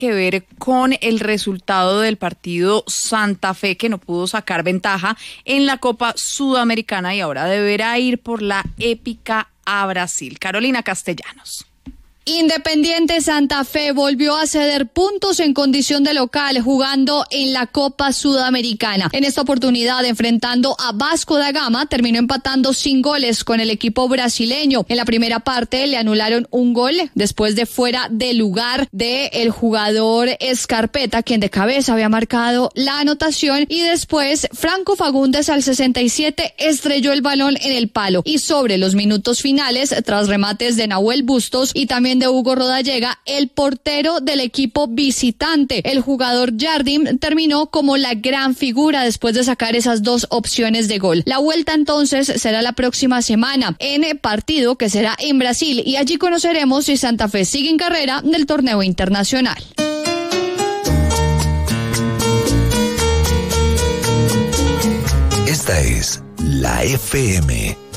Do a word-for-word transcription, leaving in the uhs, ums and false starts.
que ver con el resultado del partido Santa Fe, que no pudo sacar ventaja en la Copa Sudamericana y ahora deberá ir por la épica a Brasil. Carolina Castellanos. Independiente Santa Fe volvió a ceder puntos en condición de local jugando en la Copa Sudamericana. En esta oportunidad, enfrentando a Vasco da Gama, terminó empatando sin goles con el equipo brasileño. En la primera parte le anularon un gol después de fuera de lugar del jugador Scarpeta, quien de cabeza había marcado la anotación, y después Franco Fagundes al sesenta y siete estrelló el balón en el palo. Y sobre los minutos finales, tras remates de Nahuel Bustos y también de Hugo Rodallega, el portero del equipo visitante, el jugador Jardim, terminó como la gran figura después de sacar esas dos opciones de gol. La vuelta entonces será la próxima semana en el partido que será en Brasil, y allí conoceremos si Santa Fe sigue en carrera del torneo internacional. Esta es la F M.